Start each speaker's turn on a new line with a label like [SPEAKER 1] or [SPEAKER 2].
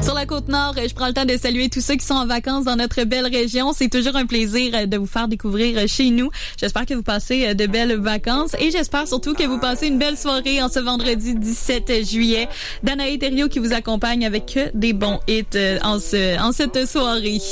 [SPEAKER 1] Sur la Côte-Nord, je prends le temps de saluer tous ceux qui sont en vacances dans notre belle région. C'est toujours un plaisir de vous faire découvrir chez nous. J'espère que vous passez de belles vacances et j'espère surtout que vous passez une belle soirée en ce vendredi 17 juillet. Danae Thériault qui vous accompagne avec des bons hits en cette soirée.